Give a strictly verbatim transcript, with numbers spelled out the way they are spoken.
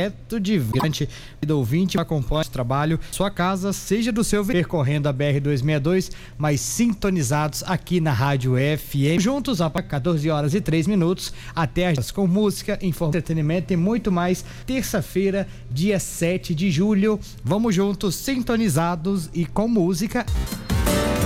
direto de Virante do ouvinte acompanha o trabalho, sua casa, seja do seu percorrendo a B R duzentos e sessenta e dois, mas sintonizados aqui na Rádio F M. Juntos a quatorze horas e três minutos, até as com música, informação, entretenimento e muito mais. Terça-feira, dia sete de julho. Vamos juntos, sintonizados e com música.